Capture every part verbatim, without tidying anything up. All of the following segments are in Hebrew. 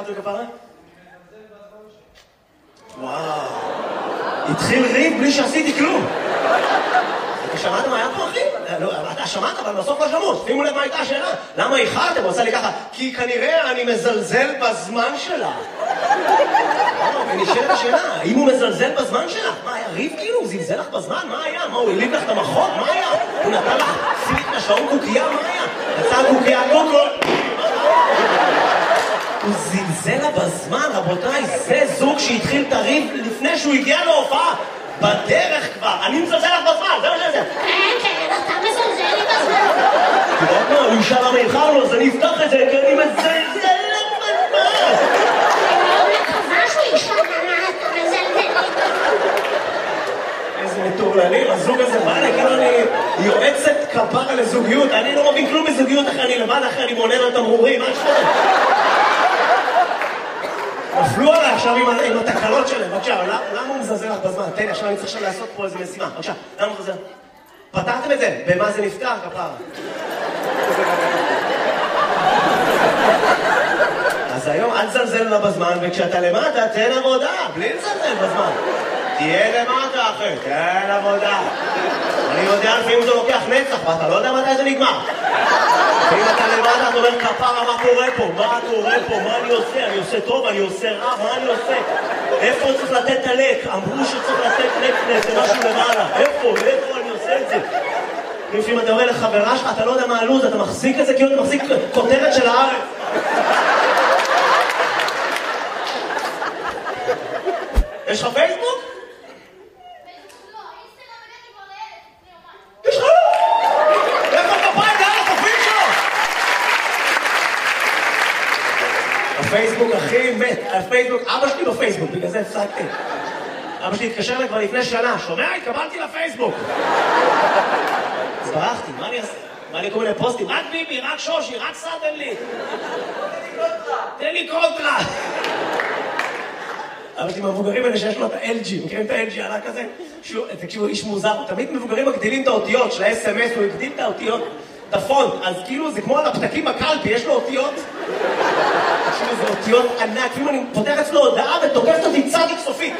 הפכת לכפרה? וואו. התחיל ריב בלי שעשיתי כלום. אתה שמעת מה היה פה, אחי? אתה שמעת, אבל בסוף לא שמות. שימו לב מה הייתה השאלה. למה איחרתם? הוא עושה לי ככה, כי כנראה אני מזלזל בזמן שלה. ונשאלת השאלה, האם הוא מזלזל בזמן שלה? מה, היה ריב כאילו? הוא זלזל לך בזמן? מה היה? מה, הוא הליב לך את המחוק? מה היה? הוא נתן לך סיליק לשעון קוקייה? מה היה? יצא קוקייה קוקו? הוא זלזל לה בזמן, רבותיי, זה זוג שהתחיל את הריב לפני שהוא הגיע להופעה. בדרך כבר, אני מזלזל לך בזמן, זה מה שזה. כן, כן, אתה מזלזל לי בזמן. אתה יודע מה, הוא ישאל למה איחרנו, אז אני אפתח את זה, כי אני מזלזל לך בזמן. אני מאוד מקווה שהוא ישאל למה אתה מזלזל לי בזמן. איזה מטורללים, הזוג הזה בא לי, כאילו אני יועצת כפרה לזוגיות, אני לא מבין כלום בזוגיות אחרי אני לבד, אחרי אני מונה לו תמרורים, מה שקורה? נפלו עליי עכשיו עם, עם התקלות שלהם, בבקשה, למה הוא מזלזל לך בזמן? תן לי, עכשיו אני צריך עכשיו לעשות פה איזה משימה, בבקשה, למה הוא מזלזל? פתרתם את זה? במה זה נפתר, כפרה? אז היום אל תזלזל לה בזמן, וכשאתה למטה, תן עבודה, בלי לזלזל בזמן. תהיה למטה, אחי, תן עבודה. אני יודע לפעמים זה לוקח נצח, ואתה לא יודע מתי זה נגמר. ואם אתה למטה, אתה אומר, כפרה, מה קורה פה? מה קורה פה? מה אני עושה? אני עושה טוב, אני עושה רע, מה אני עושה? איפה צריך לתת את הלק? אמרו שצריך לתת לק למשהו למעלה. איפה? איפה אני עושה את זה? לפעמים אתה אומר לחברה שלך, אתה לא יודע מה הלוז, אתה מחזיק את זה כאילו אתה מחזיק כותרת של הארץ. יש לך פייסבוק? יש לך? איפה כפיים? לאן החופים שלו? הפייסבוק הכי מת, הפייסבוק, אבא שלי בפייסבוק, בגלל זה הפסקתי. אבא שלי התקשר לי כבר לפני שנה, שומע? התקבלתי לפייסבוק. אז ברחתי, מה אני אעשה? מה לי כל מיני פוסטים? רק ביבי, רק שושי, רק סאדם לי. תן לי קונטרה. אבל עם המבוגרים האלה שיש לו את ה-אל ג'י, מכירים את ה-אל ג'י עלה כזה? תקשיבו, איש מוזר, תמיד מבוגרים מגדילים את האותיות של ה-אס אם אס, הוא הגדיל את האותיות, את הפונט, אז כאילו זה כמו על הפתקים בקלפי, יש לו אותיות. תקשיבו, זה אותיות ענק, כאילו אני פותח אצלו הודעה ותוקפת אותי צדיק סופית.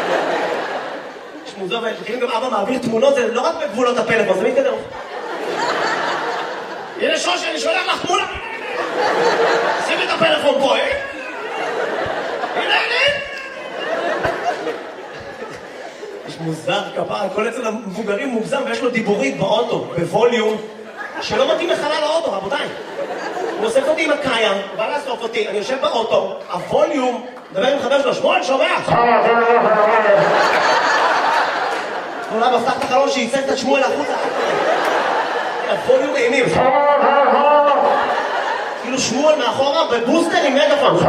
יש מוזר, ומכירים גם אבא מעביר תמונות, זה לא רק בגבולות הפלאפון, זה מתקדם. הנה שושי, אני שולח לך תמונה. שים את הפלאפון פה, אה? הנה, הנה. יש מוזר כפרה, כל אצל המבוגרים מוגזם ויש לו דיבורית באוטו, בווליום, שלא מתאים לחלל האוטו, רבותיי. הוא אוסף אותי עם הקיים, הוא בא לאסוף אותי, אני יושב באוטו, הווליום, מדבר עם חבר שלו, שמואל, שומע? הוא לא מפתח את החלון שייצג את שמואל החוצה. הווליום אימים. כאילו שמואל מאחורה בבוסטר עם מגפון.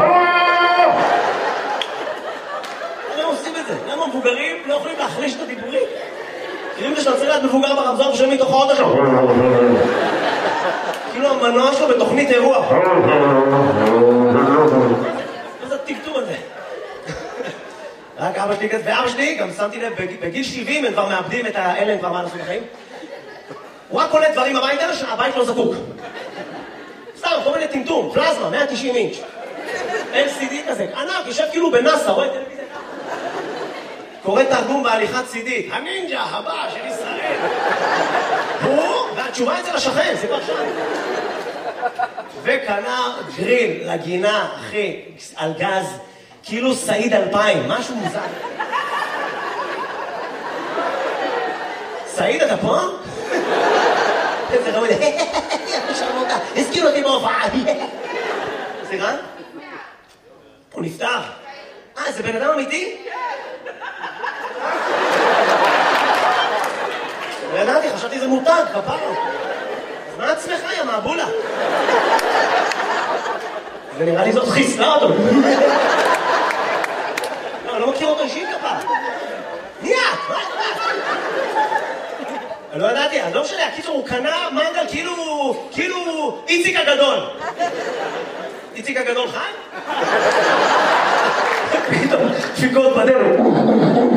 למה עושים את זה? למה מבוגרים לא יכולים להחליש את הדיבורים? כאילו שאתה צריך להיות מבוגר ברמזור ושומעים מתוך האוטו שלו. כאילו המנוע שלו בתוכנית אירוע. מה זה הטקטום הזה? רק אבא שלי כזה, ואבא שלי גם שמתי לב, בגיל שבעים הם כבר מאבדים את האלה, הם כבר מה נעשו בחיים. הוא רק קולט דברים הביתה שהבית לא זקוק. סתם, כל מיני טמטום, פלזמה, מאה ותשעים אינץ'. אל סי די כזה, ענק, יושב כאילו בנאסא, רואה טלוויזיה. קורא תרגום בהליכת סי די, הנינג'ה הבא של ישראל. הוא, והתשובה אצל השכן, זה כבר שם. וקנה גריל לגינה, אחי, על גז, כאילו סעיד אלפיים, משהו מוזר. סעיד, אתה פה? איזה רמוד, שרמותה, הזכיר אותי בהופעה. סליחה? הוא נפטר. אה, זה בן אדם אמיתי? לא ידעתי, חשבתי זה מותג, כפרה. אז מה עצמך, יא מעבולה? ונראה לי זאת חיסלה אותו. לא, אני לא מכיר אותו אישית, כפרה. מי את? מה את? אני לא ידעתי, אז לא משנה, הקיצור הוא קנה מנגל כאילו, כאילו איציק הגדול. איציק הגדול חי? פתאום, שפיקות בדרך.